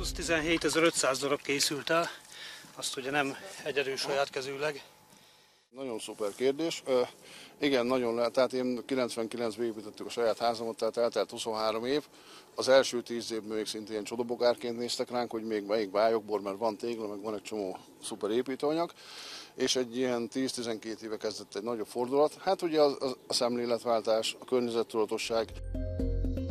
117.500 darab készült el, azt ugye nem egyedül saját kezűleg. Nagyon szuper kérdés. Igen, nagyon lehet. Tehát én 99-ben építettük a saját házamat, tehát eltelt 23 év. Az első 10 évben még szintén ilyen csodabogárként néztek ránk, hogy még bájokból, mert van tégla, meg van egy csomó szuper építőanyag. És egy ilyen 10-12 éve kezdett egy nagyobb fordulat. Hát ugye a szemléletváltás, a környezettudatosság.